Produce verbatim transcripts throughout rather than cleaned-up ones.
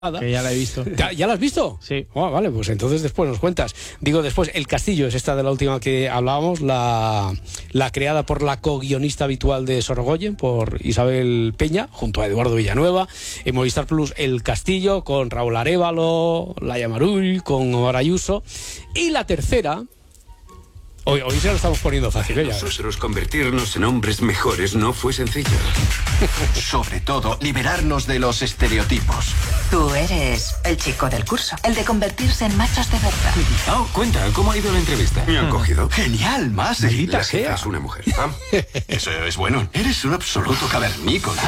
Que ya la he visto. ¿Ya, ¿Ya la has visto? Sí. Oh, vale, pues entonces después nos cuentas. Digo, después, El Castillo es esta de la última que hablábamos, la, la creada por la co-guionista habitual de Sorogoyen, por Isabel Peña, junto a Eduardo Villanueva. En Movistar Plus, El Castillo, con Raúl Arévalo, Laia Marull, con Omar Ayuso. Y la tercera... Hoy, hoy se lo estamos poniendo fácil, ¿eh? Nosotros convertirnos en hombres mejores no fue sencillo. Sobre todo, liberarnos de los estereotipos. Tú eres el chico del curso, el de convertirse en machos de verdad. Oh, cuenta, ¿cómo ha ido la entrevista? Me han cogido. Genial, más. La jefa es una mujer. ¿Ah? Eso es bueno. Eres un absoluto cavernícola.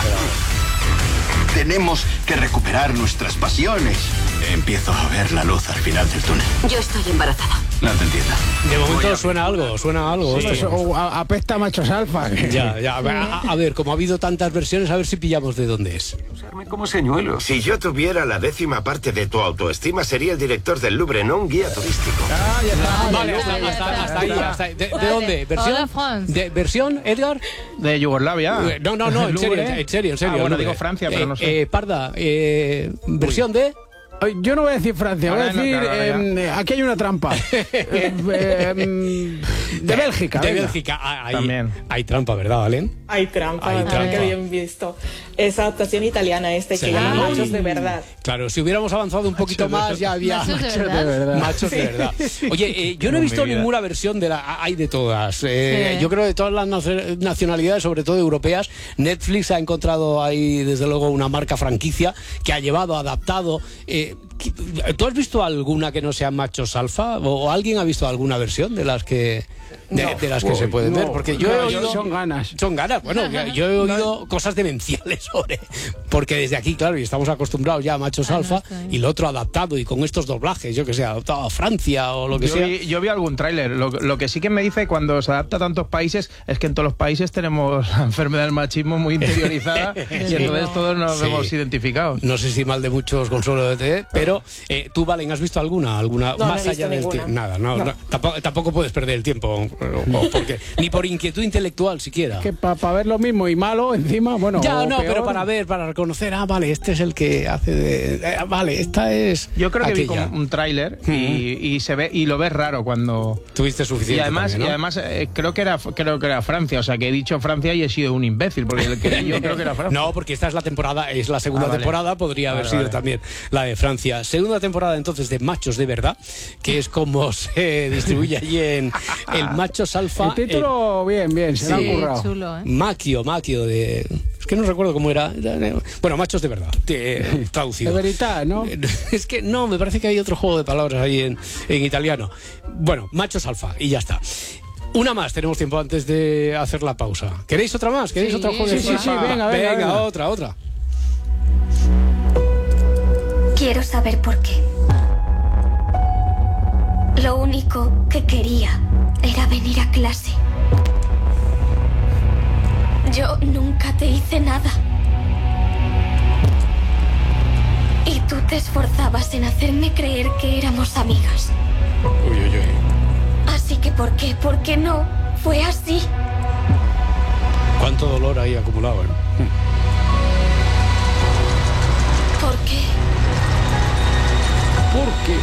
Tenemos que recuperar nuestras pasiones. Empiezo a ver la luz al final del túnel. Yo estoy embarazada. No te entiendo. De momento suena algo, suena algo. Sí, esto. o a- apesta a machos alfa. Ya, ya. A, a ver, como ha habido tantas versiones, a ver si pillamos de dónde es. Usarme como señuelo. Si yo tuviera la décima parte de tu autoestima, sería el director del Louvre, no un guía turístico. Ah, ya está. Vale, hasta, hasta- hasta ahí, hasta ahí. ¿De, de dónde? ¿Versión? Hola, France. ¿De, ¿Versión, Edgar? De Yugoslavia. Eh, No, no, no, en serio, Louvre. en serio, en serio. Ah, bueno, Louvre. digo Francia, pero Eh, no sé. eh, Parda, eh, ¿versión de...? Ay, yo no voy a decir Francia, voy a Ahora no, decir, claro, ahora eh, aquí hay una trampa. Eh, eh, mm, de Bélgica. De venga. Bélgica. Ah, Hay, También. hay trampa, ¿verdad, Valen? Hay trampa, Hay hay trampa. que bien visto. Esa adaptación italiana este Sí. que llama Ay. Machos de Verdad. Claro, si hubiéramos avanzado un poquito más, ya había Machos de Machos de verdad. verdad. machos de verdad. Oye, eh, yo no he Como visto mi vida. ninguna versión de la... Hay de todas. Eh, Sí. Yo creo de todas las nacio- nacionalidades, sobre todo europeas. Netflix ha encontrado ahí, desde luego, una marca franquicia que ha llevado, adaptado... Eh, ¿Tú has visto alguna que no sea machos alfa? ¿O alguien ha visto alguna versión de las que de, No. de las que se pueden no, ver? Porque yo no, he oído... son ganas. Son ganas, bueno, yo, yo he oído cosas demenciales sobre... Porque desde aquí, claro, y estamos acostumbrados ya a machos Ah, no alfa, estoy. y lo otro adaptado, y con estos doblajes, yo que sé, adaptado a Francia o lo que Yo sea. vi, yo vi algún tráiler. Lo, lo que sí que me dice cuando se adapta a tantos países es que en todos los países tenemos la enfermedad del machismo muy interiorizada y entonces todos nos Sí. vemos identificados. No sé si mal de muchos consuelo de T V, pero eh, tú, Valen, ¿has visto alguna? alguna No, no más he allá visto del ninguna. tiempo? Nada, no, No. no, tampoco, tampoco puedes perder el tiempo, o- o porque, ni por inquietud intelectual siquiera. Que para ver lo mismo y malo encima, bueno. Ya, o no, peor. pero para ver, para reconocer, ah, vale, este es el que hace de... eh, vale, esta es Yo creo que vi aquella. como un tráiler y, y se ve y lo ves raro cuando Tuviste y suficiente además también, ¿no? y además eh, creo que era creo que era Francia, o sea que he dicho Francia y he sido un imbécil porque el que yo creo que era Francia. No, porque esta es la temporada, es la segunda Ah, vale. temporada, podría haber Vale, sido vale. también la de Francia. Segunda temporada entonces de Machos de Verdad, que es como se distribuye allí en el Machos Alfa. El título bien, bien, se lo Sí, han currado. chulo, ¿eh? eh, Maquio, Maquio de... Es que no recuerdo cómo era. Bueno, Machos de Verdad, eh, traducido. De veridad, ¿no? Es que no, me parece que hay otro juego de palabras ahí en, en italiano. Bueno, Machos Alfa, y ya está. Una más, tenemos tiempo antes de hacer la pausa. ¿Queréis otra más? ¿Queréis Sí. otro juego de Sí, sí, sí, palabras? venga, venga, venga. otra, otra. Quiero saber por qué. Lo único que quería era venir a clase. Yo nunca te hice nada. Y tú te esforzabas en hacerme creer que éramos amigas. Uy, uy, uy. Así que ¿por qué? ¿Por qué no? Fue así. Cuánto dolor ahí acumulado, ¿eh? ¿Por qué? ¿Por qué?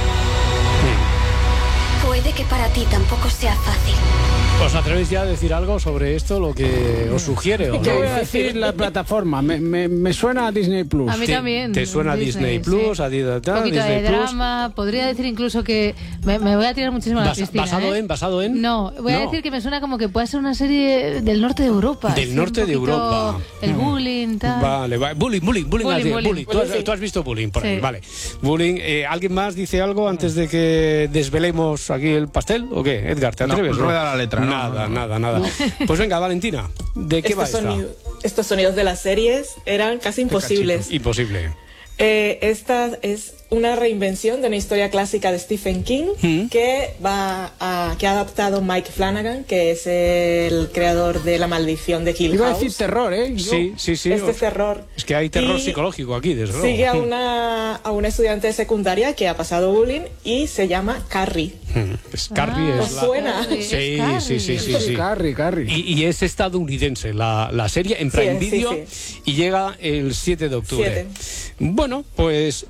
Puede que para ti tampoco sea fácil. ¿Os atrevéis ya a decir algo sobre esto, lo que os sugiere? ¿O ¿Qué no? voy a decir la plataforma? Me, me, me suena a Disney Plus. A mí ¿Te, también. ¿Te suena Disney, Plus? sí. A di- Un tal, poquito Disney de Plus? drama. Podría decir incluso que me, me voy a tirar muchísimo a la Bas- piscina. ¿Basado ¿eh? en? ¿Basado en? No, voy a No. decir que me suena como que puede ser una serie del norte de Europa. Del así, norte un de poquito Europa. El Mm. bullying, tal. Vale, vale. Bullying, bullying, bullying. Bullying, has dicho, bullying. bullying. ¿Tú, has, Bullying, sí. tú has visto bullying por ahí, Sí. vale. Bullying. eh, ¿Alguien más dice algo antes de que desvelemos aquí el pastel? ¿O qué? Edgar, ¿te No, atreves? rueda la letra, no, Nada, no, no. nada, nada. Pues venga, Valentina, ¿de qué va Estos, esta? sonido- estos sonidos de las series eran casi imposibles. Imposible. Eh, esta es una reinvención de una historia clásica de Stephen King Mm. que va a, que ha adaptado Mike Flanagan, que es el creador de La Maldición de Hill Iba a House. decir terror, ¿eh? Yo- Sí, sí, sí. Este es terror. Es que hay terror Y psicológico aquí, desde luego. Sigue a una, a una estudiante de secundaria que ha pasado bullying y se llama Carrie. Es Carrie, Ah, es la... suena. Sí, sí, sí, sí, sí. Carrie, Carrie. Y, y es estadounidense la, la serie en Sí, Prime sí, Video sí. y llega el siete de octubre. Siete. Bueno, pues